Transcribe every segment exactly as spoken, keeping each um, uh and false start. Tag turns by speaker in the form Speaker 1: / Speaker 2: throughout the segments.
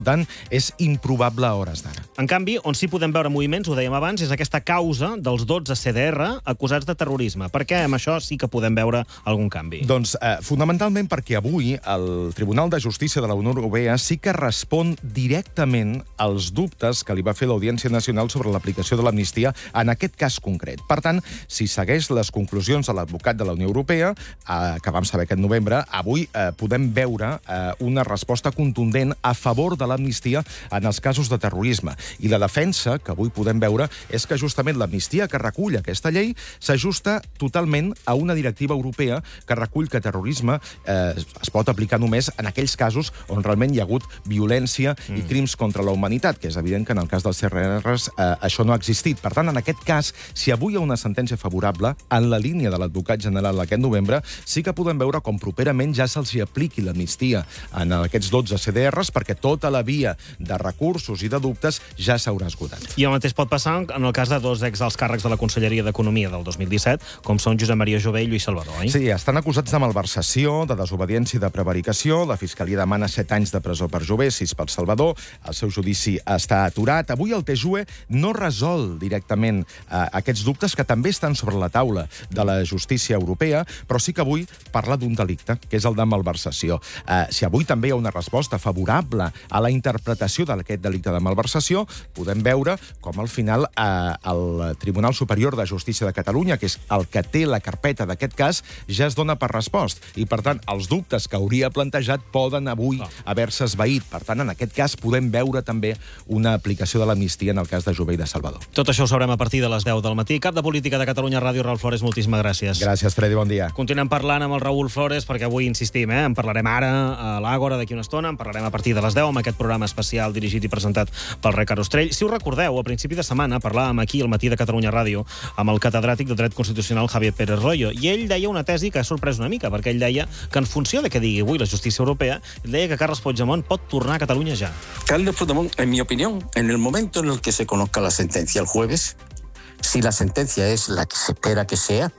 Speaker 1: Per tant, és improbable a hores d'ara.
Speaker 2: En canvi, on sí podem veure moviments, ho dèiem abans, és aquesta causa dels dotze C D R acusats de terrorisme. Per què amb això sí que podem veure algun canvi?
Speaker 1: Doncs, eh, fonamentalment perquè avui el Tribunal de Justícia de la Unió Europea sí que respon directament als dubtes que li va fer l'Audiència Nacional sobre l'aplicació de l'amnistia en aquest cas concret. Per tant, si segueix les conclusions de l'advocat de la Unió Europea, eh, que vam saber aquest novembre, avui eh, podem veure eh, una resposta contundent a favor de l'amnistia en els casos de terrorisme. I la defensa que avui podem veure és que justament l'amnistia que recull aquesta llei s'ajusta totalment a una directiva europea que recull que terrorisme eh, es pot aplicar només en aquells casos on realment hi ha hagut violència mm. i crims contra la humanitat, que és evident que en el cas dels C D Rs eh, això no ha existit. Per tant, en aquest cas, si avui hi ha una sentència favorable, en la línia de l'advocat general aquest novembre, sí que podem veure com properament ja se'ls apliqui l'amnistia en aquests dotze C D Rs, perquè tota la via de recursos i de dubtes ja s'haurà esgotat.
Speaker 2: I el mateix pot passar en el cas de dos exalts càrrecs de la Conselleria d'Economia del dos mil disset, com són Josep Maria Jové i Lluís Salvador, oi?
Speaker 1: Sí, estan acusats de malversació, de desobediència i de prevaricació. La Fiscalia demana set anys de presó per Jové, sis per Salvador. El seu judici està aturat. Avui el T J U E no resol directament eh, aquests dubtes que també estan sobre la taula de la justícia europea, però sí que avui parla d'un delicte, que és el de malversació. Eh, si avui també hi ha una resposta favorable a la interpretació d'aquest delicte de malversació, podem veure com al final eh, el Tribunal Superior de Justícia de Catalunya, que és el que té la carpeta d'aquest cas, ja es dona per respost. I, per tant, els dubtes que hauria plantejat poden avui haver-se esvaït. Per tant, en aquest cas, podem veure també una aplicació de l'amnistia en el cas de Jové i de Salvador.
Speaker 2: Tot això ho sabrem a partir de les deu del matí. Cap de Política de Catalunya Ràdio, Raül Flores, moltíssimes gràcies.
Speaker 1: Gràcies, Freddy, bon dia.
Speaker 2: Continuem parlant amb el Raül Flores, perquè avui insistim, eh? En parlarem ara a l'Àgora d'aquí una estona, en parlarem a partir de les deu amb aquest programa especial dirigit i presentat pel Ricard Ostrell. Si us recordeu, a principi de setmana parlàvem aquí al matí de Catalunya Ràdio amb el catedràtic de dret constitucional Javier Pérez Royo, i ell deia una tesi que ha sorprès una mica, perquè ell deia que en funció de què digui avui la justícia europea, ell deia que Carles Puigdemont pot tornar a Catalunya ja.
Speaker 3: Carles Puigdemont, en mi opinión, en el momento en el que se conozca la sentencia el jueves, si la sentencia es la que se espera que sea,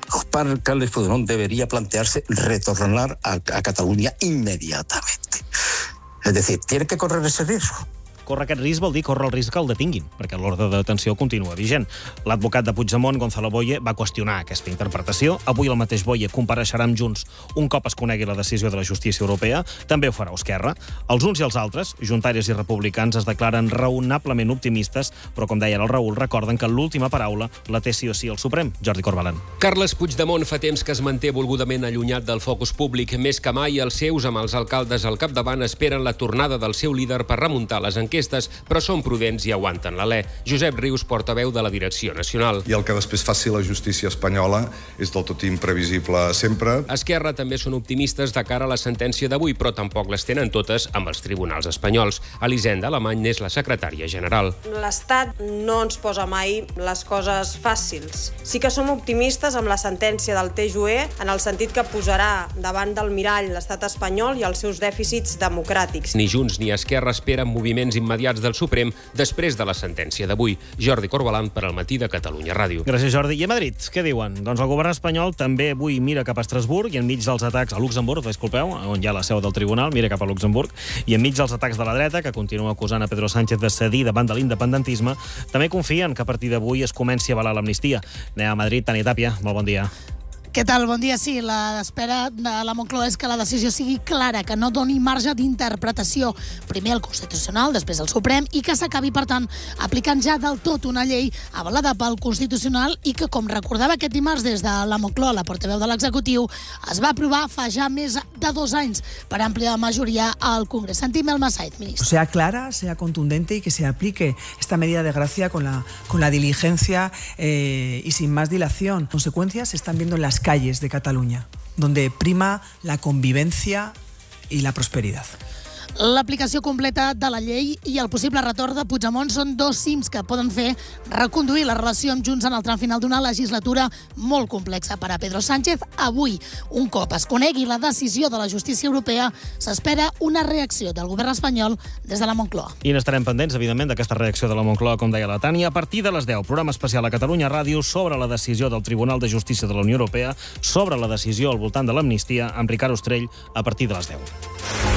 Speaker 3: Carles Puigdemont debería plantearse retornar a, a Cataluña inmediatamente. Es decir, tiene que correr ese riesgo.
Speaker 2: Córrer aquest risc vol dir córrer el risc que el detinguin, perquè l'ordre de detenció continua vigent. L'advocat de Puigdemont, Gonzalo Boye, va qüestionar aquesta interpretació. Avui el mateix Boye compareixerà amb Junts un cop es conegui la decisió de la justícia europea. També ho farà Esquerra. Els uns i els altres, juntaires i republicans, es declaren raonablement optimistes, però, com deia el Raül, recorden que l'última paraula la té sí o sí el Suprem. Jordi Corbalan.
Speaker 4: Carles Puigdemont fa temps que es manté volgudament allunyat del focus públic. Més que mai, els seus, amb els alcaldes al capdavant, esperen la tornada del seu líder per remuntar les enquestes, però són prudents i aguanten l'alè. Josep Rius, portaveu de la Direcció Nacional.
Speaker 5: I el que després faci la justícia espanyola és del tot imprevisible sempre.
Speaker 4: Esquerra també són optimistes de cara a la sentència d'avui, però tampoc les tenen totes amb els tribunals espanyols. Elisenda Alemany n'és la secretària general.
Speaker 6: L'Estat no ens posa mai les coses fàcils. Sí que som optimistes amb la sentència del T J U E, en el sentit que posarà davant del mirall l'Estat espanyol i els seus dèficits democràtics.
Speaker 4: Ni Junts ni Esquerra esperen moviments immediats del Suprem després de la sentència d'avui. Jordi Corbalan per al matí de Catalunya Ràdio.
Speaker 2: Gràcies, Jordi. I a Madrid, què diuen? Doncs el govern espanyol també avui mira cap a Estrasburg i enmig dels atacs a Luxemburg, disculpeu, on hi ha la seu del tribunal, mira cap a Luxemburg, i enmig dels atacs de la dreta, que continua acusant a Pedro Sánchez de cedir davant de l'independentisme, també confien que a partir d'avui es comenci a avalar l'amnistia. Anem a Madrid, Tània Tàpia, molt bon dia.
Speaker 7: Què tal? Bon dia. Sí, l'espera de la Moncloa és que la decisió sigui clara, que no doni marge d'interpretació. Primer el Constitucional, després el Suprem, i que s'acabi, per tant, aplicant ja del tot una llei avalada pel Constitucional i que, com recordava aquest dimarts des de la Moncloa, la portaveu de l'executiu, es va aprovar fa ja més de dos anys per àmplia majoria al Congrés. Sentim el Massaid, ministre.
Speaker 8: Sea clara, sea contundente y que se aplique esta medida de gracia con la, con la diligencia eh, y sin más dilación. Consecuencias se están viendo en las calles de Cataluña, donde prima la convivencia y la prosperidad.
Speaker 7: L'aplicació completa de la llei i el possible retorn de Puigdemont són dos cims que poden fer reconduir la relació amb Junts en el tram final d'una legislatura molt complexa per a Pedro Sánchez. Avui, un cop es conegui la decisió de la justícia europea, s'espera una reacció del govern espanyol des de la Moncloa.
Speaker 2: I n'estarem pendents, evidentment, d'aquesta reacció de la Moncloa, com deia la Tània, a partir de les deu. Programa especial a Catalunya Ràdio sobre la decisió del Tribunal de Justícia de la Unió Europea, sobre la decisió al voltant de l'amnistia, amb Ricard Ostrell, a partir de les deu.